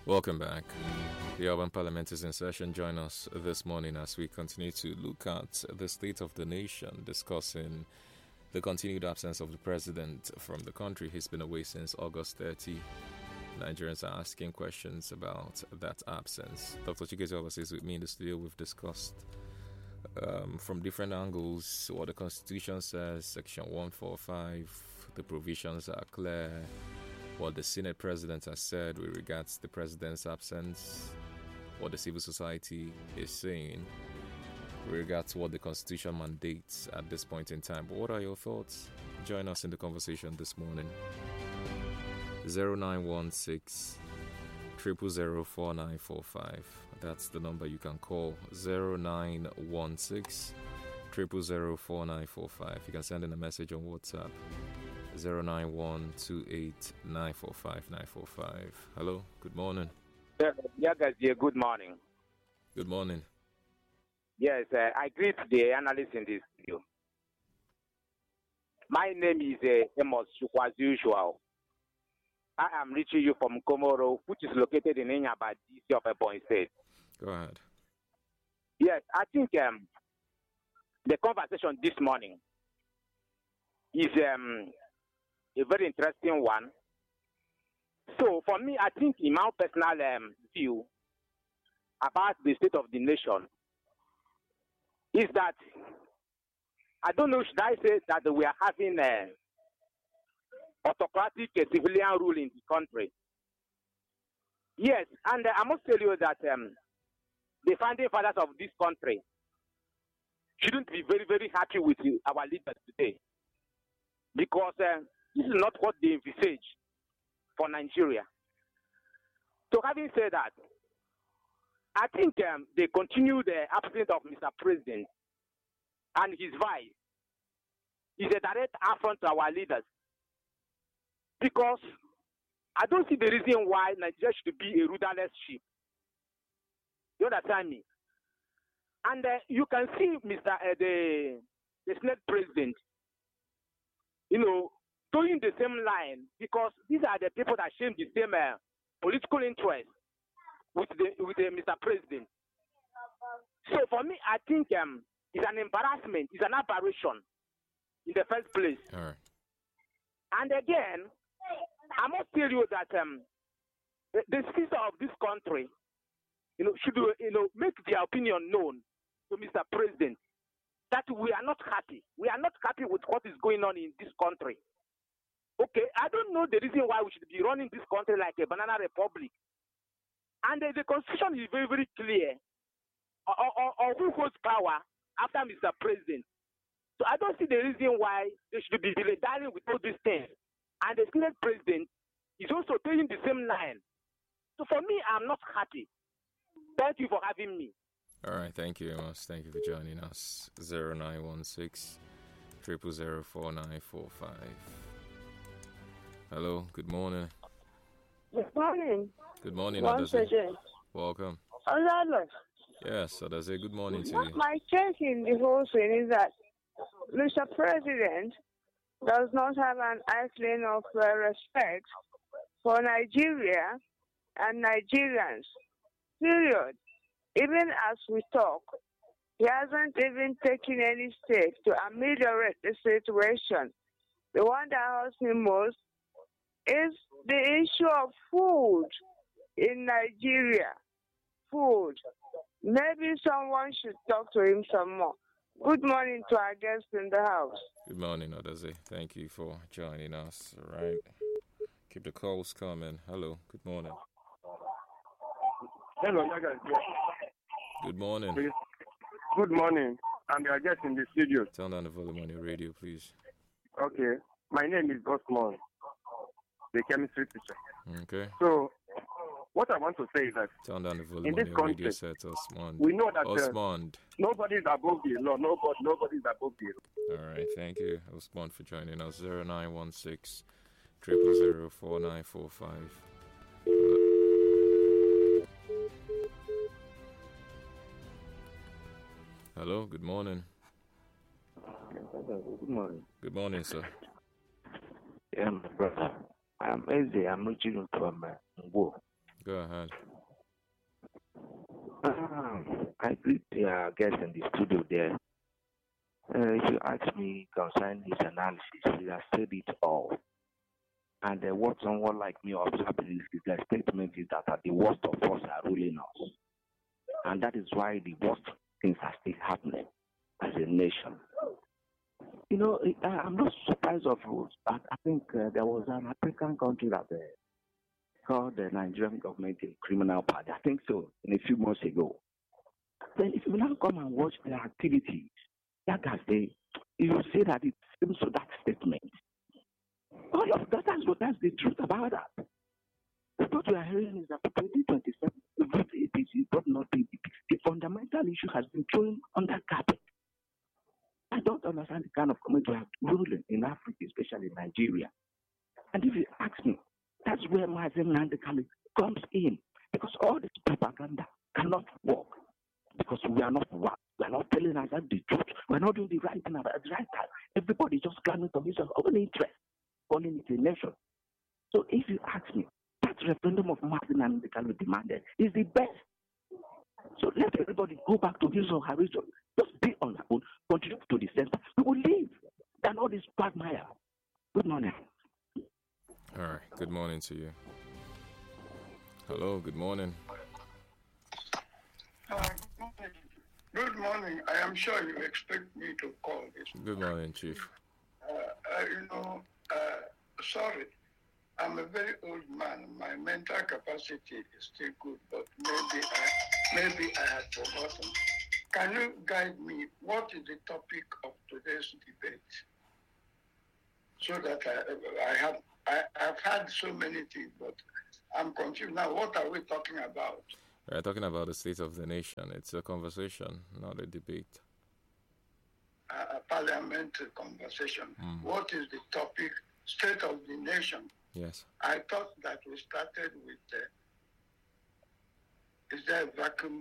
Welcome back. The Urban Parliament is in session. Join us this morning as we continue to look at the state of the nation, discussing the continued absence of the president from the country. He's been away since August 30. Nigerians are asking questions about that absence. Dr. Chiketu is with me in the studio. We've discussed from different angles what the Constitution says, Section 145, the provisions are clear. What the Senate President has said with regards to the President's absence, what the civil society is saying with regards to what the Constitution mandates at this point in time. But what are your thoughts? Join us in the conversation this morning. 0916 000 4945. That's the number you can call. 0916 000 4945. You can send in a message on WhatsApp. 09128945945. Hello, good morning. Yeah, guys, good morning. Good morning. Yes, I greet the analysts in this video. My name is Amos Chukwu, as usual. I am reaching you from Komoro, which is located in Inyaba, DC of Ebonyi State. Go ahead. Yes, I think the conversation this morning is a very interesting one. So, for me, I think in my personal view about the state of the nation is that, I don't know, should I say that we are having autocratic civilian rule in the country? Yes, and I must tell you that the founding fathers of this country shouldn't be very, very happy with our leaders today, because this is not what they envisage for Nigeria. So having said that, I think they continue the absence of Mr. President and his vice is a direct affront to our leaders, because I don't see the reason why Nigeria should be a rudderless ship. You understand me? And you can see the Senate President, towing the same line, because these are the people that share the same political interest with Mr. President. So for me, I think it's an embarrassment, it's an aberration in the first place. All right. And again, I must tell you that the citizens of this country, should make their opinion known to Mr. President that we are not happy. We are not happy with what is going on in this country. Okay, I don't know the reason why we should be running this country like a banana republic. And the constitution is very, very clear on who holds power after Mr. President. So I don't see the reason why they should be dealing with all these things. And the Senate President is also taking the same line. So for me, I'm not happy. Thank you for having me. All right, thank you, Amos. Thank you for joining us. 0916 000 4945. Hello, good morning. Good morning. Good morning, Once Adaze. again. Welcome. Hello. Yes, Adaze, good morning to you. My take in the whole thing is that Mr. President does not have an inkling of respect for Nigeria and Nigerians. Period. Even as we talk, he hasn't even taken any step to ameliorate the situation. The one that hurts me most is the issue of food in Nigeria. Food. Maybe someone should talk to him some more. Good morning to our guests in the house. Good morning, Adaze. Thank you for joining us. All right. Keep the calls coming. Hello, good morning. Hello, you guys. Good morning. Good morning. I'm your guest in the studio. Turn down the volume on your radio, please. Okay. My name is Osman, the chemistry teacher. Okay. So, what I want to say is that Turn down the volume in on this your country, radio set, Osmond. we know that Osmond. nobody is above the law. Nobody is above the law. All right, thank you, Osmond, for joining us. 0916 000 4945. Hello, good morning. Good morning. Good morning, sir. Yeah, my brother. I'm Eze. I'm reaching you from Ngwo. Go ahead. I greet your guest in the studio there. If you ask me concerning his analysis, he has said it all. And what someone like me observed is the statement is that the worst of us are ruling us. And that is why the worst things are still happening as a nation. You know, I'm not surprised of rules, but I think there was an African country that called the Nigerian government a criminal party. I think so, in a few months ago. Then if you now come and watch their activities, that as you will see that it seems to that statement. All of that, that's the truth about that. What we are hearing is that 2027, the vote APC, but not PDP. The fundamental issue has been thrown under carpet. I don't understand the kind of community we are ruling in Africa, especially in Nigeria. And if you ask me, that's where Mazen Nandekali comes in. Because all this propaganda cannot work. Because we are not telling ourselves the truth. We are not doing the right thing at the right time. Everybody just climbing to his own interest, calling it a nation. So if you ask me, that referendum of Mazen Nandekali demanded is the best. So let everybody go back to his or her region. Just be on their own, contribute to the center. We will leave. Than all this quagmire. Good morning. All right. Good morning to you. Hello. Good morning. Good morning. I am sure you expect me to call this. Good morning, Chief. Sorry, I'm a very old man. My mental capacity is still good, but maybe I had forgotten. Can you guide me? What is the topic of today's debate? So that I've had so many things, but I'm confused now. What are we talking about? We're talking about the state of the nation. It's a conversation, not a debate. A parliamentary conversation. What is the topic? State of the nation. Yes. I thought that we started with is there a vacuum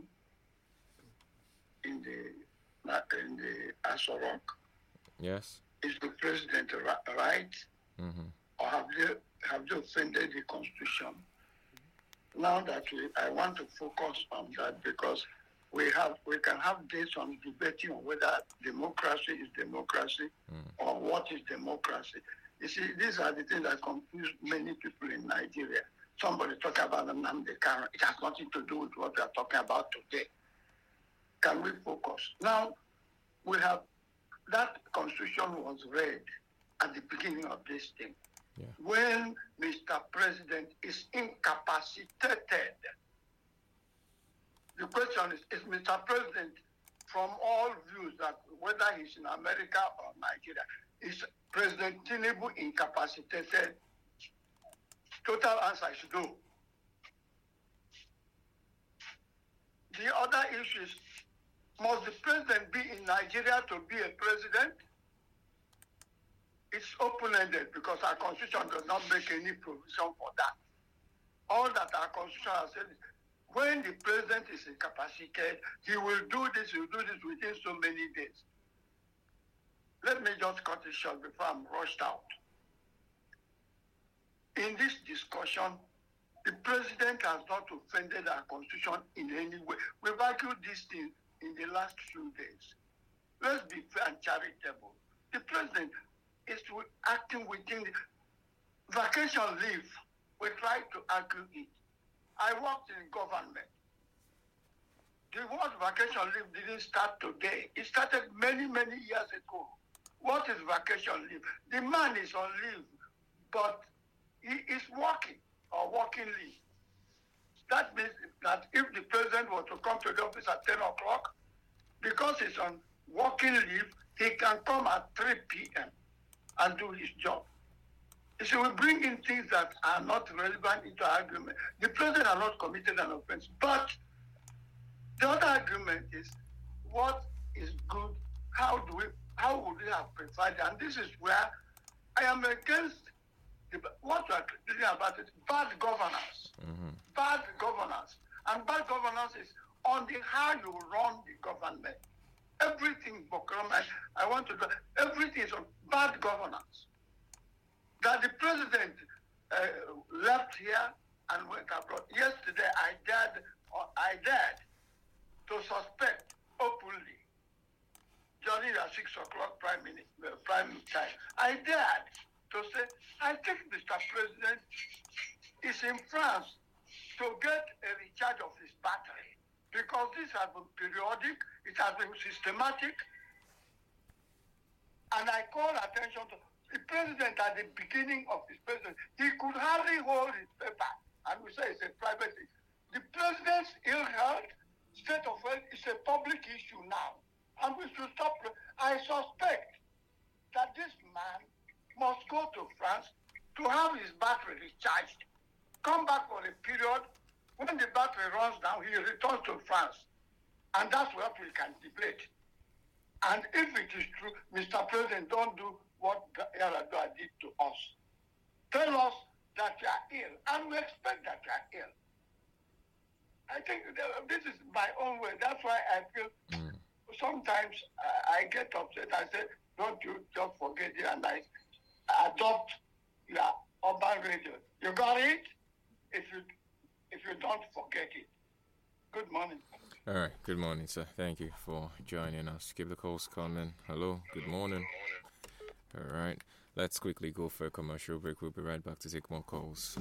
in the Aso Rock? Yes. Is the president right? Mm-hmm. Or have they offended the constitution? Now that I want to focus on that because we can have days on debating on whether democracy is democracy or what is democracy. You see, these are the things that confuse many people in Nigeria. Somebody talk about Nnamdi Kanu. It has nothing to do with what we are talking about today. Can we focus? Now, we have, that constitution was read at the beginning of this thing. Yeah. When Mr. President is incapacitated, the question is Mr. President, from all views, that whether he's in America or Nigeria, is President Tinubu incapacitated? Total answer is no. The other issue is, must the president be in Nigeria to be a president? It's open-ended because our constitution does not make any provision for that. All that our constitution has said is, when the president is incapacitated, he will do this within so many days. Let me just cut it short before I'm rushed out. In this discussion, the president has not offended our constitution in any way. We've argued this thing in the last few days. Let's be fair and charitable. The president is acting within the vacation leave. We try to argue it. I worked in government. The word vacation leave didn't start today. It started many, many years ago. What is vacation leave? The man is on leave, but he is working or working leave. That means that if the president were to come to the office at 10 o'clock, because he's on working leave, he can come at 3 p.m. and do his job. You see, we bring in things that are not relevant into argument. The president has not committed an offense. But the other argument is, what is good? How would we have preferred? And this is where I am against what we are talking about is bad governance. Mm-hmm. Bad governance. And bad governance is on the how you run the government. Everything, I want to do, everything is on bad governance. That the president left here and went abroad. Yesterday, I dared to suspect openly during the 6 o'clock prime time. I dared to say, I think Mr. President is in France to get a recharge of his battery, because this has been periodic, it has been systematic, and I call attention to the president at the beginning of his presidency. He could hardly hold his paper, and we say it's a private thing. The president's ill health, state of health, is a public issue now, and we should stop. I suspect that this man must go to France to have his battery recharged, come back for a period. When the battery runs down, he returns to France, and that's what we can debate. And if it is true, Mr. President, don't do what Yar'Adua did to us. Tell us that you are ill, and we expect that you are ill. I think this is my own way. That's why I feel sometimes I get upset. I say, don't you just forget it, and I adopt your urban radio. You got it? If you don't forget it. Good morning. All right. Good morning, sir. Thank you for joining us. Keep the calls coming. Hello. Good morning. All right. Let's quickly go for a commercial break. We'll be right back to take more calls.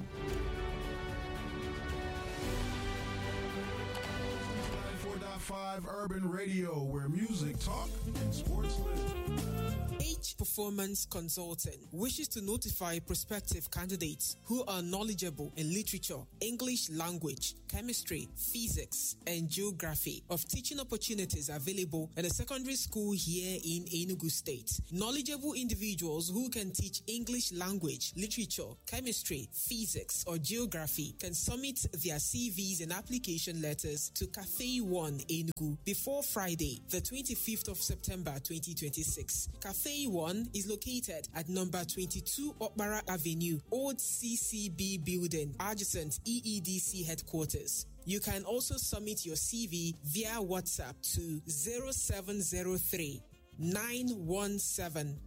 94.5 Urban Radio, where music talk and sports live. H Performance Consulting wishes to notify prospective candidates who are knowledgeable in literature, English language, chemistry, physics, and geography of teaching opportunities available at a secondary school here in Enugu State. Knowledgeable individuals who can teach English language, literature, chemistry, physics, or geography can submit their CVs and application letters to Cafe 1 Enugu before Friday, the 25th of September 2026. Cafe 1 is located at number 22 Okbara Avenue, Old CCB Building, adjacent EEDC headquarters. You can also submit your CV via WhatsApp to 0703 917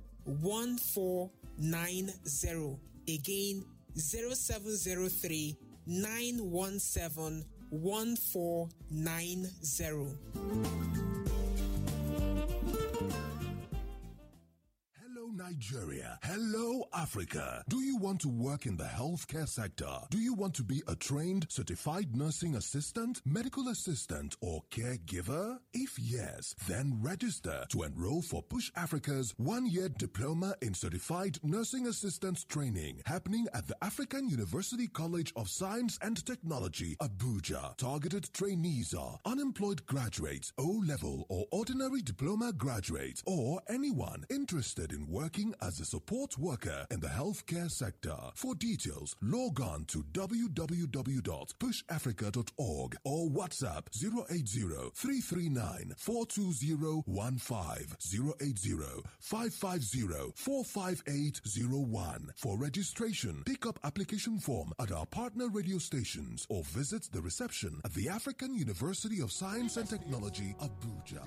1490. Again, 0703 917 1490. Nigeria. Hello, Africa. Do you want to work in the healthcare sector? Do you want to be a trained, certified nursing assistant, medical assistant, or caregiver? If yes, then register to enroll for Push Africa's one-year diploma in certified nursing assistant training happening at the African University College of Science and Technology, Abuja. Targeted trainees are unemployed graduates, O-level or ordinary diploma graduates, or anyone interested in working as a support worker in the healthcare sector. For details, log on to www.pushafrica.org or WhatsApp 080-339-42015, 080-550-45801. For registration, pick up application form at our partner radio stations or visit the reception at the African University of Science and Technology, Abuja.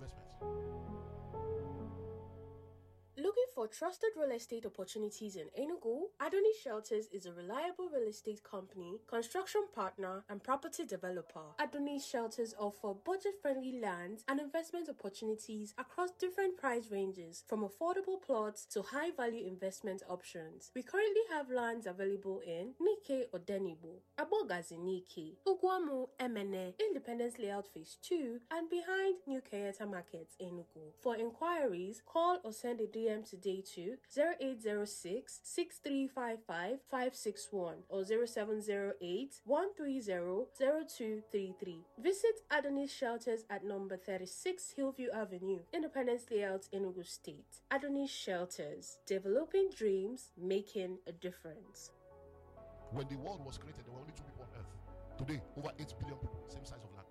Looking for trusted real estate opportunities in Enugu? Adonis Shelters is a reliable real estate company, construction partner, and property developer. Adonis Shelters offer budget-friendly lands and investment opportunities across different price ranges, from affordable plots to high-value investment options. We currently have lands available in Nike or Denibo, Abogazi Nike, Ugwamu Emene, Independence Layout Phase 2, and behind New Kayeta Market, Enugu. For inquiries, call or send a DM today to 0806 6355 561 or 0708 130 0233. Visit Adonis Shelters at number 36 Hillview Avenue, Independence Layout, Enugu State. Adonis Shelters, developing dreams, making a difference. When the world was created, there were only 2 people on earth. Today, over 8 billion people, same size of land.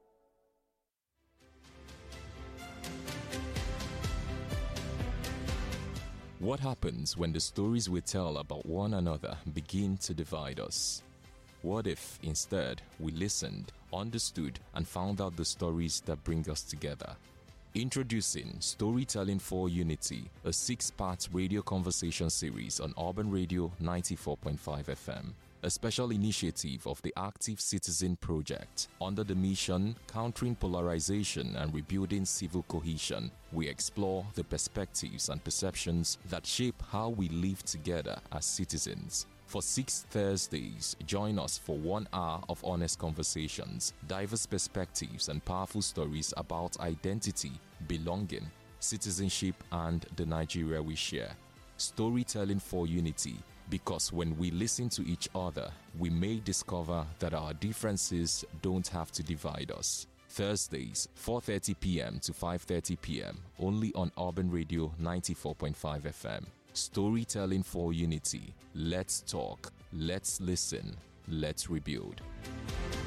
What happens when the stories we tell about one another begin to divide us? What if, instead, we listened, understood, and found out the stories that bring us together? Introducing Storytelling for Unity, a 6-part radio conversation series on Urban Radio 94.5 FM. a special initiative of the Active Citizen Project. Under the mission Countering Polarization and Rebuilding Civil Cohesion, we explore the perspectives and perceptions that shape how we live together as citizens. For 6 Thursdays, join us for 1 hour of honest conversations, diverse perspectives and powerful stories about identity, belonging, citizenship and the Nigeria we share. Storytelling for unity, because when we listen to each other, we may discover that our differences don't have to divide us. Thursdays, 4:30 p.m. to 5:30 p.m., only on Urban Radio 94.5 FM. Storytelling for unity. Let's talk, let's listen, let's rebuild.